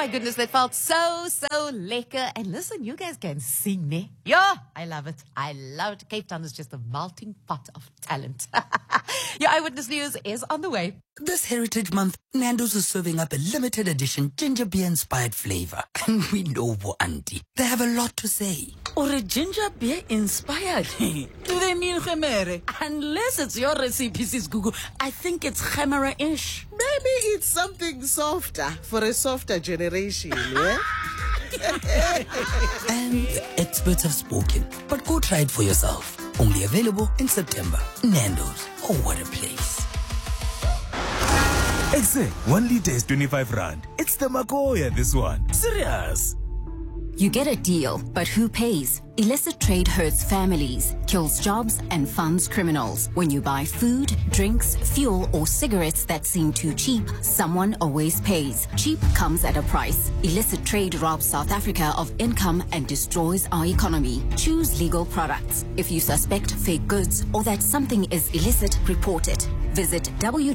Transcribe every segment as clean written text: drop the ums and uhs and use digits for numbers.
my goodness, that felt so lekker. And listen, you guys can sing, ne? Yeah, I love it. I love it. Cape Town is just a melting pot of talent. Your Eyewitness News is on the way. This Heritage Month, Nando's is serving up a limited edition ginger beer inspired flavor. And we know for Auntie, they have a lot to say. Or a ginger beer inspired? Do they mean gemere? Unless it's your recipe, sis Google. I think it's gemere-ish. Maybe it's something softer for a softer generation, yeah? And the experts have spoken. But go try it for yourself. Only available in September. Nando's. Oh, what a place. Exe, 1 liter is 25 rand. It's the Magoya, this one. Serious. You get a deal, but who pays? Illicit trade hurts families, kills jobs, and funds criminals. When you buy food, drinks, fuel, or cigarettes that seem too cheap, someone always pays. Cheap comes at a price. Illicit trade robs South Africa of income and destroys our economy. Choose legal products. If you suspect fake goods or that something is illicit, report it. Visit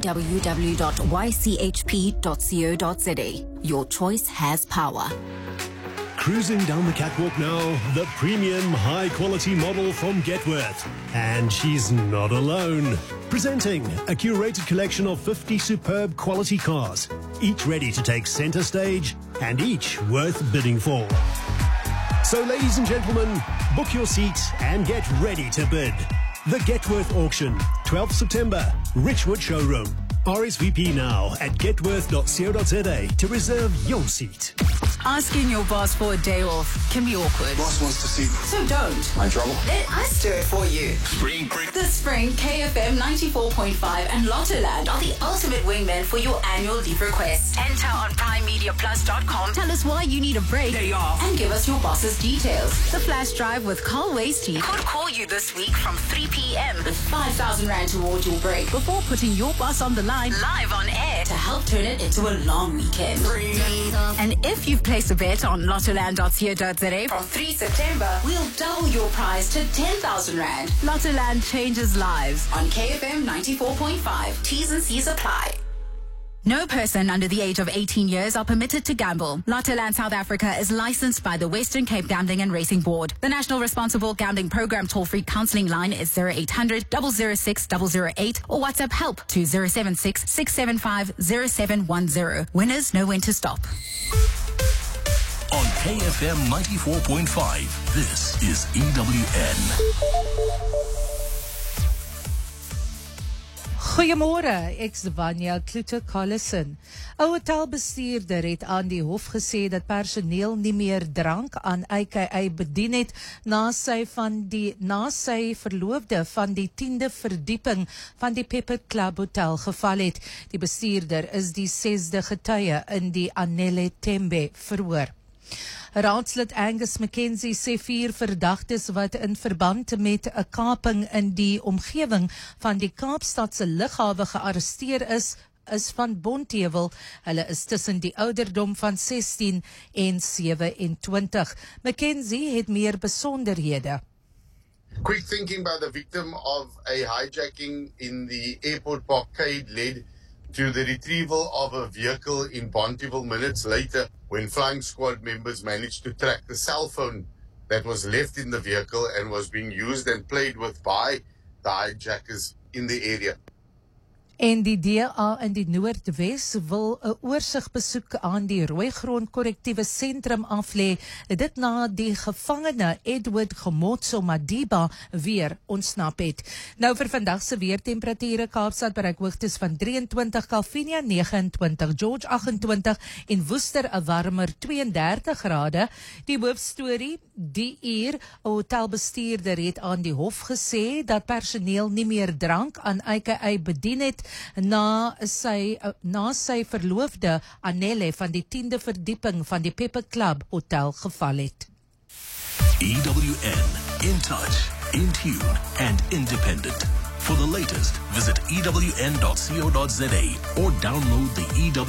www.ychp.co.za. Your choice has power. Cruising down the catwalk now, the premium high-quality model from Getworth. And she's not alone. Presenting a curated collection of 50 superb quality cars, each ready to take center stage and each worth bidding for. So ladies and gentlemen, book your seat and get ready to bid. The Getworth Auction, 12th September, Richwood Showroom. RSVP now at getworth.co.za to reserve your seat. Asking your boss for a day off can be awkward. Boss wants to see me. So don't. My trouble? Let us do it for you. Spring break. This spring, KFM 94.5 and Lottoland are the ultimate wingmen for your annual leave request. Enter on primemediaplus.com. Tell us why you need a break. Day off. And give us your boss's details. The Flash Drive with Carl Wasty could call you this week from 3 p.m. with 5,000 Rand towards your break before putting your boss on the line live on air to help turn it into a long weekend. And if you've placed a bet on lottoland.co.za from 3 September, we'll double your prize to 10,000 Rand. Lottoland changes lives on KFM 94.5. T's and C's apply. No person under the age of 18 years are permitted to gamble. Lottoland South Africa is licensed by the Western Cape Gambling and Racing Board. The National Responsible Gambling Program toll-free counselling line is 0800 006 008 or WhatsApp help to 076 675 0710. Winners know when to stop. On KFM 94.5, this is EWN. Goeiemôre, ek's Vanya Kluter-Collison. 'n Hotelbestuurder het aan die hof gesê dat personeel nie meer drank aan AKA bedien het na sy verloofde van die 10de verdieping van die Pepper Club Hotel geval het. Die bestuurder is die 6de getuie in die Anele Tembe verhoor. Raadslid Angus McKenzie sê 4 verdagtes wat in verband met 'n kaping in die omgewing van die Kaapstadse lughawe gearresteer is van Bonteheuwel. Hulle is tussen die ouderdom van 16 en 27. McKenzie het meer besonderhede. Quick thinking by the victim of a hijacking in the airport parkade led to the retrieval of a vehicle in Bonteheuwel minutes later when flying squad members managed to track the cell phone that was left in the vehicle and was being used and played with by the hijackers in the area. En die DA in die Noordwes wil 'n oorsigbesoek aan die Rooigrond Korrektiewe Sentrum aflê, dit na die gevangene Edward Gemotso Madiba weer ontsnap het. Nou vir vandag se weertemperature: Kaapstad bereik hoogtes van 23, Kalvinia 29, George 28 en Woester 'n warmer 32 grade. Die hoofstorie: die uur 'n hotelbestuurder het aan die hof gesê dat personeel nie meer drank aan AKA bedien het na sy verloofde Anele van die 10de verdieping van die Pepper Club Hotel geval het. EWN, in touch, in tune, and independent. For the latest, visit ewn.co.za or download the EWN